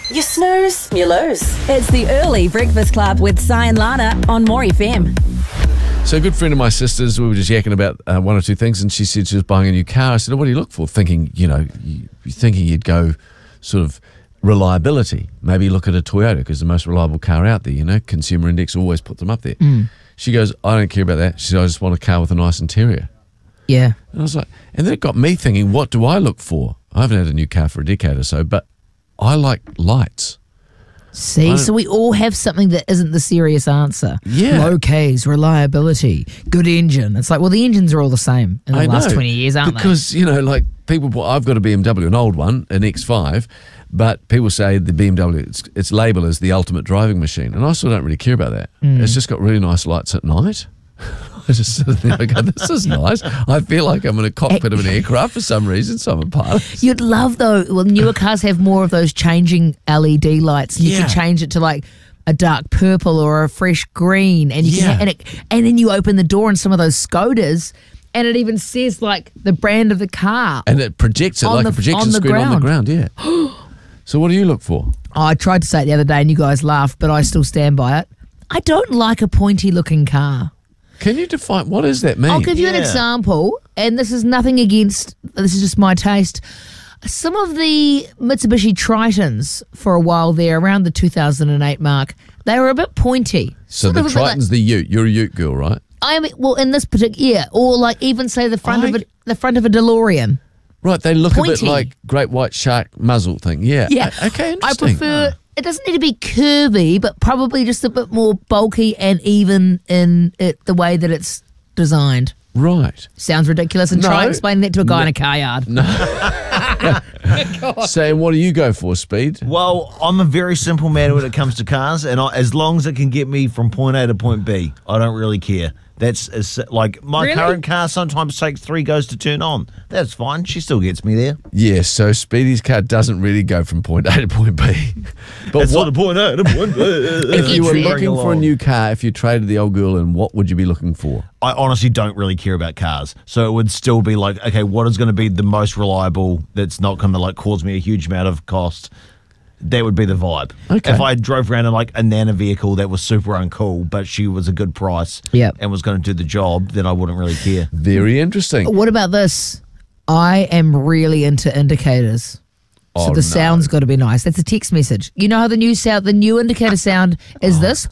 You snooze, you lose. It's the Early Breakfast Club with Si and Lana on More FM. So a good friend of my sister's, we were just yakking about one or two things, and she said she was buying a new car. I said, what do you look for? Thinking, thinking you'd go sort of reliability. Maybe look at a Toyota because the most reliable car out there, Consumer Index always puts them up there. She goes, I don't care about that. She said, I just want a car with a nice interior. Yeah. And I was like, and then it got me thinking, what do I look for? I haven't had a new car for a decade or so, but I like lights. See, so we all have something that isn't the serious answer. Yeah. Low Ks, reliability, good engine. It's like, well, the engines are all the same in the last 20 years, aren't because, people, I've got a BMW, an old one, an X5, but people say the BMW, it's labelled as the ultimate driving machine. And I still don't really care about that. It's just got really nice lights at night. I just sit there and go, this is nice. I feel like I'm in a cockpit of an aircraft for some reason, so I'm a pilot. You'd love, though, well, newer cars have more of those changing LED lights. And you can change it to like a dark purple or a fresh green. And you can and then you open the door in some of those Skodas and it even says like the brand of the car. And it projects it like a projection screen on the ground, yeah. So what do you look for? Oh, I tried to say it the other day and you guys laughed, but I still stand by it. I don't like a pointy-looking car. Can you define, what does that mean? I'll give you an example, and this is nothing against, this is just my taste. Some of the Mitsubishi Tritons, for a while there, around the 2008 mark, they were a bit pointy. So the Triton's the Ute. You're a Ute girl, right? I mean, well, in this particular, or like even say the front of a DeLorean. Right, they look Pointy. a bit like great white shark muzzle thing. Yeah. Yeah. Okay, interesting. I prefer, it doesn't need to be curvy, but probably just a bit more bulky and even in it, the way that it's designed. Right. Sounds ridiculous, and try and explain that to a guy in a car yard. No. Sam, what do you go for, Speed? Well, I'm a very simple man when it comes to cars, and as long as it can get me from point A to point B, I don't really care. That's like my current car sometimes takes 3 goes to turn on. That's fine. She still gets me there. Yeah, so Speedy's car doesn't really go from point A to point B. But it's not a point A to point B. If you were looking for a new car, if you traded the old girl in, what would you be looking for? I honestly don't really care about cars. So it would still be like, okay, what is going to be the most reliable that's not going to like cause me a huge amount of cost? That would be the vibe. Okay. If I drove around in like a Nana vehicle that was super uncool, but she was a good price and was going to do the job, then I wouldn't really care. Very interesting. What about this? I am really into indicators. So the sound's got to be nice. That's a text message. You know how the new indicator sound is this?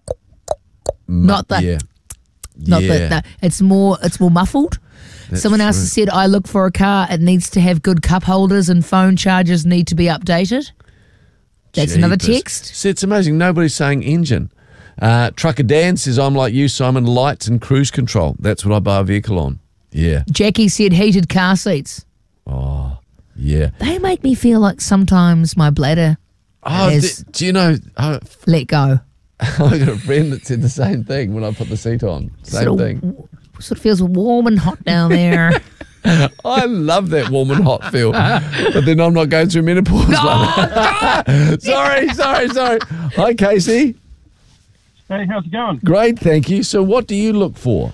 Not that. Yeah. Not that. No, it's more muffled. That's Someone else has said, I look for a car. It needs to have good cup holders and phone chargers need to be updated. That's another text. See, it's amazing. Nobody's saying engine. Trucker Dan says, I'm like you, Simon, lights and cruise control. That's what I buy a vehicle on. Yeah. Jackie said heated car seats. Oh, yeah. They make me feel like sometimes my bladder has do you know? let go. I got a friend that said the same thing when I put the seat on. Same thing. Sort of feels warm and hot down there. I love that warm and hot feel. But then I'm not going through menopause. No! Sorry. Hi, Casey. Hey, how's it going? Great, thank you. So what do you look for?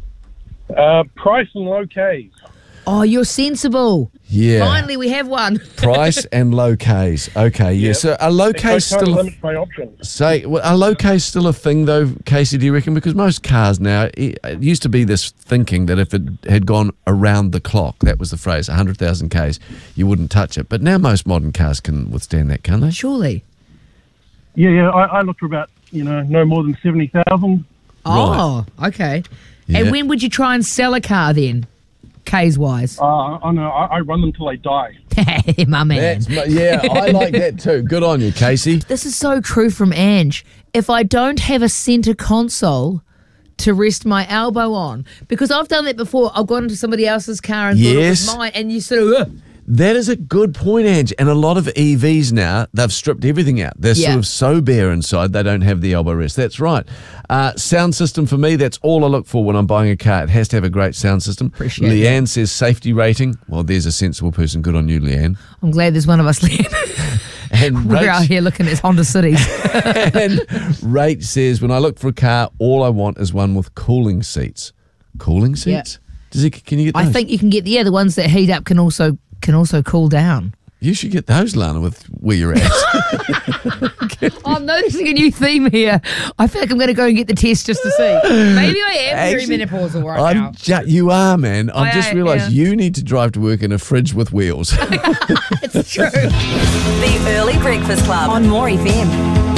Price and low Ks. Oh, you're sensible. Yeah. Finally, we have one. Price and low Ks. Okay, yeah. Yep. So are low Ks still limit my options. are low Ks still a thing though, Casey, do you reckon? Because most cars now, it used to be this thinking that if it had gone around the clock, that was the phrase, 100,000 Ks, you wouldn't touch it. But now most modern cars can withstand that, can't they? Surely. Yeah, I look for about, no more than 70,000. Oh, okay. Yeah. And when would you try and sell a car then, K's wise? I know, I run them till they die. My man. I like that too. Good on you, Casey. This is so true from Ange. If I don't have a centre console to rest my elbow on, because I've done that before, I've gone into somebody else's car and thought it was mine, and you sort of... That is a good point, Ange. And a lot of EVs now, they've stripped everything out. They're sort of so bare inside, they don't have the elbow rest. That's right. Sound system for me, that's all I look for when I'm buying a car. It has to have a great sound system. Appreciate Leanne says safety rating. Well, there's a sensible person. Good on you, Leanne. I'm glad there's one of us, Leanne. And we're out here looking at Honda Cities. And Rach says, when I look for a car, all I want is one with cooling seats. Cooling seats? Can you get those? I think you can get, the ones that heat up can also cool down. You should get those, Lana, with where you're at. I'm noticing a new theme here. I feel like I'm going to go and get the test just to see. Maybe I am perimenopausal right now. You are, man. I've just realised yeah. you need to drive to work in a fridge with wheels. It's true. The Early Breakfast Club on More FM.